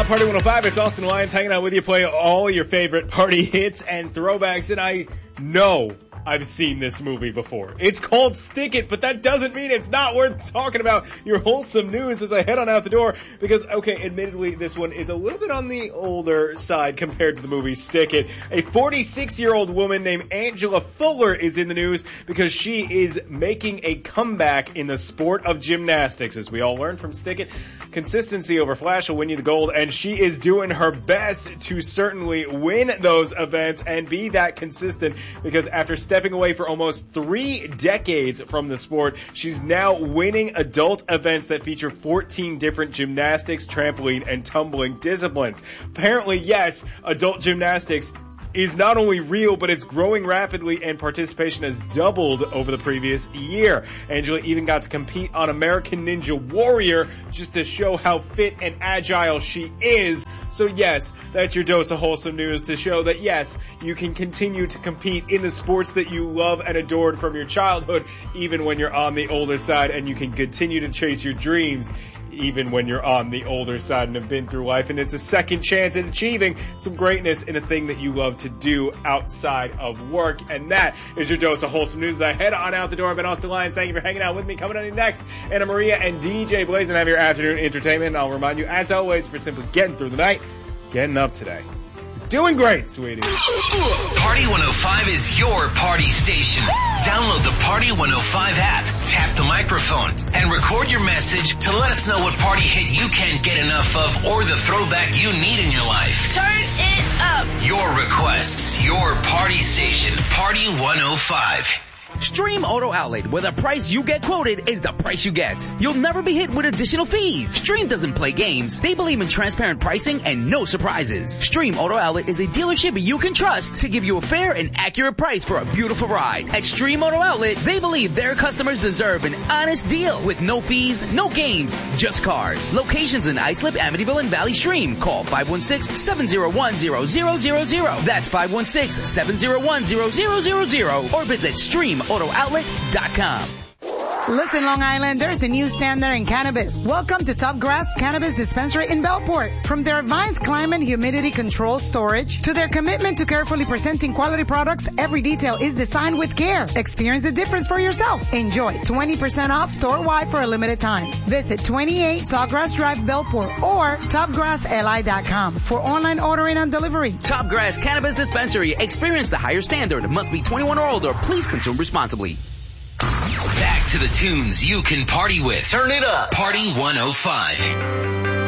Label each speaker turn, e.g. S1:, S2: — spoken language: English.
S1: Party 105. It's Austin Lyons hanging out with you, playing all your favorite party hits and throwbacks. And I know I've seen this movie before. It's called Stick It, but that doesn't mean it's not worth talking about. Your wholesome news as I head on out the door, because, okay, admittedly, this one is a little bit on the older side compared to the movie Stick It. A 46-year-old woman named Angela Fuller is in the news because she is making a comeback in the sport of gymnastics. As we all learned from Stick It, consistency over flash will win you the gold, and she is doing her best to certainly win those events and be that consistent, because after stepping away for almost 3 decades from the sport, she's now winning adult events that feature 14 different gymnastics, trampoline, and tumbling disciplines. Apparently, yes, adult gymnastics is not only real, but it's growing rapidly, and participation has doubled over the previous year. Angela even got to compete on American Ninja Warrior just to show how fit and agile she is. So yes, that's your dose of wholesome news to show that yes, you can continue to compete in the sports that you love and adored from your childhood, even when you're on the older side, and you can continue to chase your dreams even when you're on the older side and have been through life. And it's a second chance at achieving some greatness in a thing that you love to do outside of work. And that is your dose of wholesome news. I head on out the door. I've been Austin Lyons. Thank you for hanging out with me. Coming on next, Anna Maria and DJ Blazin' have your afternoon entertainment. And I'll remind you, as always, for simply getting through the night, getting up today. Doing great, sweetie.
S2: Party 105 is your party station. Download the Party 105 app, tap the microphone, and record your message to let us know what party hit you can't get enough of or the throwback you need in your life.
S3: Turn it up.
S2: Your requests, your party station, Party 105.
S4: Stream Auto Outlet, where the price you get quoted is the price you get. You'll never be hit with additional fees. Stream doesn't play games. They believe in transparent pricing and no surprises. Stream Auto Outlet is a dealership you can trust to give you a fair and accurate price for a beautiful ride. At Stream Auto Outlet, they believe their customers deserve an honest deal with no fees, no games, just cars. Locations in Islip, Amityville, and Valley Stream. Call 516-701-0000. That's 516-701-0000. Or visit StreamAutoOutlet.com.
S5: Listen, Long Islanders, a new standard in cannabis. Welcome to Top Grass Cannabis Dispensary in Bellport. From their advanced climate humidity control storage to their commitment to carefully presenting quality products, every detail is designed with care. Experience the difference for yourself. Enjoy 20% off store-wide for a limited time. Visit 28 Sawgrass Drive, Bellport or topgrassli.com for online ordering and delivery.
S4: Top Grass Cannabis Dispensary. Experience the higher standard. Must be 21 or older. Please consume responsibly.
S2: Back to the tunes you can party with. Turn it up. Party 105.